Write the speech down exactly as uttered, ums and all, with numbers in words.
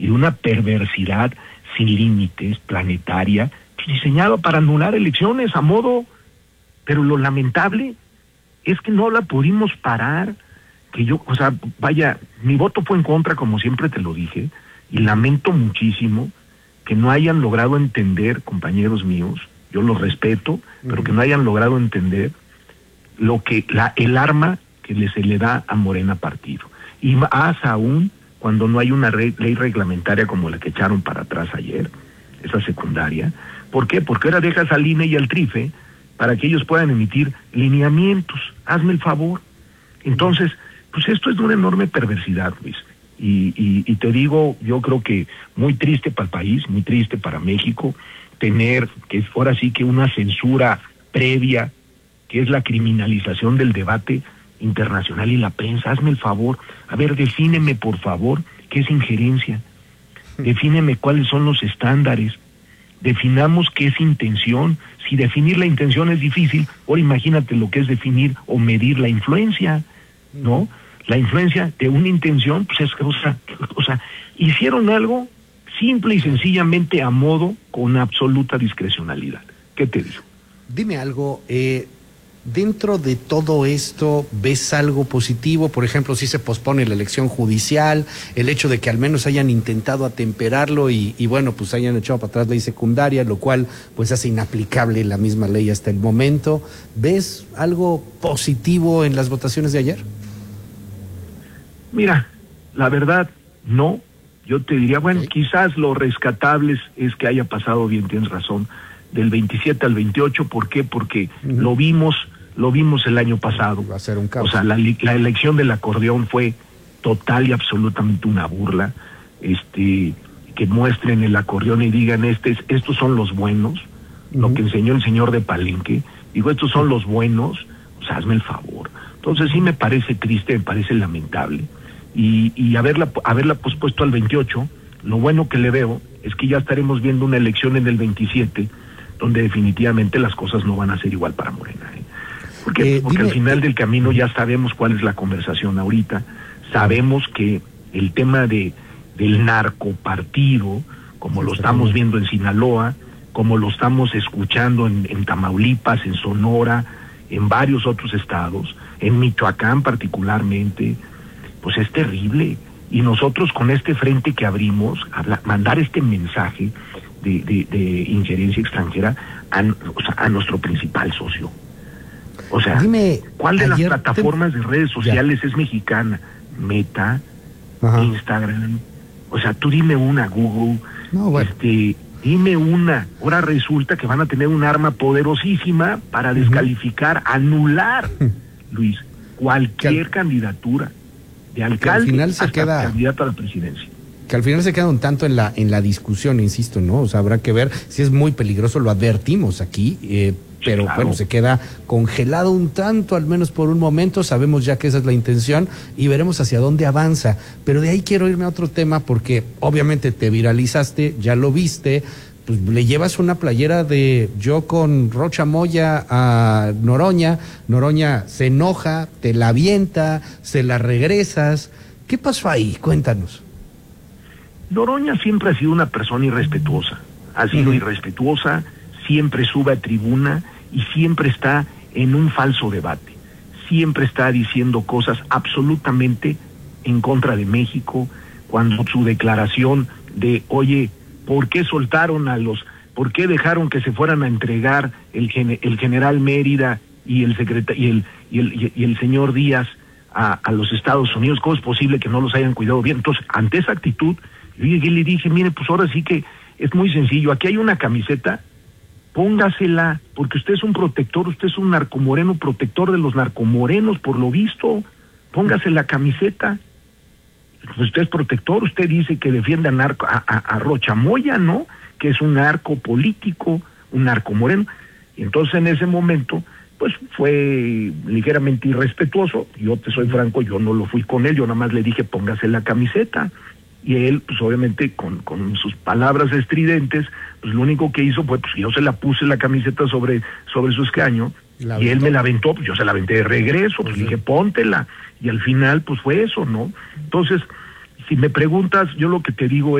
y de una perversidad sin límites, planetaria, pues, diseñada para anular elecciones a modo, pero lo lamentable es que no la pudimos parar, que yo, o sea, vaya, mi voto fue en contra, como siempre te lo dije, y lamento muchísimo que no hayan logrado entender, compañeros míos, yo los respeto, pero que no hayan logrado entender lo que, la, el arma que le, se le da a Morena partido. Y más aún cuando no hay una re, ley reglamentaria como la que echaron para atrás ayer, esa secundaria. ¿Por qué? Porque ahora dejas al I N E y al TRIFE para que ellos puedan emitir lineamientos. Hazme el favor. Entonces, pues esto es de una enorme perversidad, Luis. Y, y, y te digo, yo creo que muy triste para el país, muy triste para México, tener que ahora sí que una censura previa, que es la criminalización del debate internacional y la prensa. Hazme el favor, a ver, defíneme por favor qué es injerencia, defíneme cuáles son los estándares, definamos qué es intención. Si definir la intención es difícil, ahora imagínate lo que es definir o medir la influencia, ¿no? La influencia de una intención, pues es cosa, o sea, hicieron algo simple y sencillamente a modo, con absoluta discrecionalidad. ¿Qué te digo? Dime algo, eh, dentro de todo esto, ¿ves algo positivo? Por ejemplo, si se pospone la elección judicial, el hecho de que al menos hayan intentado atemperarlo y, y bueno, pues hayan echado para atrás ley secundaria, lo cual pues hace inaplicable la misma ley hasta el momento. ¿Ves algo positivo en las votaciones de ayer? Mira, la verdad, no. Yo te diría, bueno, okay, quizás lo rescatable es, es que haya pasado bien, tienes razón, del veintisiete al veintiocho. ¿Por qué? Porque uh-huh. lo vimos, lo vimos el año pasado. Va a ser un caos. O sea, la, la elección del acordeón fue total y absolutamente una burla. Este, que muestren el acordeón y digan, este, estos son los buenos, uh-huh. lo que enseñó el señor de Palenque. Digo, estos son los buenos, o sea, hazme el favor. Entonces sí me parece triste, me parece lamentable. Y, y haberla, haberla pospuesto al veintiocho, lo bueno que le veo es que ya estaremos viendo una elección en el veintisiete, donde definitivamente las cosas no van a ser igual para Morena, ¿eh? Porque, eh, porque dime, al final del camino ya sabemos cuál es la conversación ahorita, sabemos que el tema de del narcopartido, como lo estamos viendo en Sinaloa, como lo estamos escuchando en, en Tamaulipas, en Sonora, en varios otros estados, en Michoacán particularmente, pues es terrible. Y nosotros con este frente que abrimos, habla, mandar este mensaje de, de, de injerencia extranjera a, o sea, a nuestro principal socio. O sea, dime, ¿cuál de las plataformas te... de redes sociales ya. es mexicana? Meta, Ajá. Instagram, o sea, tú dime una, Google, no, bueno. este, dime una. Ahora resulta que van a tener un arma poderosísima para descalificar, uh-huh. anular, Luis, cualquier al... candidatura de alcalde al final se hasta queda... candidato a la presidencia. Que al final se queda un tanto en la en la discusión, insisto, ¿no? O sea, habrá que ver si es muy peligroso, lo advertimos aquí, eh, pero claro. bueno, se queda congelado un tanto, al menos por un momento, sabemos ya que esa es la intención y veremos hacia dónde avanza. Pero de ahí quiero irme a otro tema porque obviamente te viralizaste, ya lo viste, pues le llevas una playera de yo con Rocha Moya a Noroña, Noroña se enoja, te la avienta, se la regresas. ¿Qué pasó ahí? Cuéntanos. Noroña siempre ha sido una persona irrespetuosa, ha sido uh-huh. irrespetuosa, siempre sube a tribuna y siempre está en un falso debate, siempre está diciendo cosas absolutamente en contra de México, cuando su declaración de, oye, ¿por qué soltaron a los, por qué dejaron que se fueran a entregar el, gen, el general Mérida y el, secreta, y el, y el, y el señor Díaz a, a los Estados Unidos? ¿Cómo es posible que no los hayan cuidado bien? Entonces, ante esa actitud, yo llegué y le dije, mire, pues ahora sí que es muy sencillo, aquí hay una camiseta, póngasela, porque usted es un protector, usted es un narcomoreno, protector de los narcomorenos, por lo visto, póngase la camiseta, pues usted es protector, usted dice que defiende a, narco, a, a, a Rocha Moya, ¿no? Que es un narco político, un narcomoreno, y entonces en ese momento, pues fue ligeramente irrespetuoso, yo te soy franco, yo no lo fui con él, yo nada más le dije, póngase la camiseta, y él, pues obviamente, con, con sus palabras estridentes, pues lo único que hizo fue, pues yo se la puse la camiseta sobre, sobre su escaño, y él me la aventó, pues yo se la aventé de regreso, pues, pues dije, póntela, y al final, pues fue eso, ¿no? Entonces, si me preguntas, yo lo que te digo es,